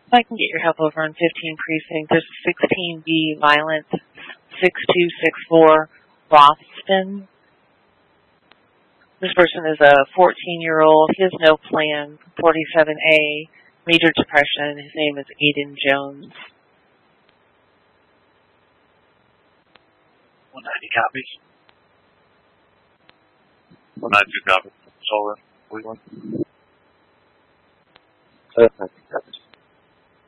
If I can get your help over on 15 precinct, there's a 16B violent 6264 Boston. This person is a 14-year-old. He has no plan. 47A, major depression. His name is Aiden Jones. 190 copies. 192 copies. Solar. Cleveland. 190 copies.